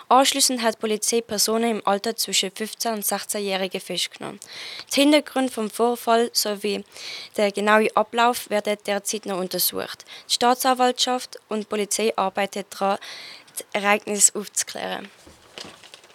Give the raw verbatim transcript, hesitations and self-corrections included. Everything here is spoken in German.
Anschließend hat die Polizei Personen im Alter zwischen fünfzehn und sechzehn-Jährigen festgenommen. Der Hintergrund vom Vorfall sowie der genaue Ablauf werden derzeit noch untersucht. Die Staatsanwaltschaft und die Polizei arbeiten daran, das Ereignis aufzuklären.